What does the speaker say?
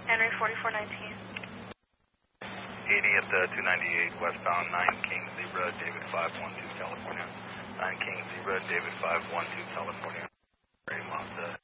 Henry 4419. 80 at the 298 westbound 9 King Zebra, David 512 California. 9 King Zebra, David 512 California. Ready, Mazda.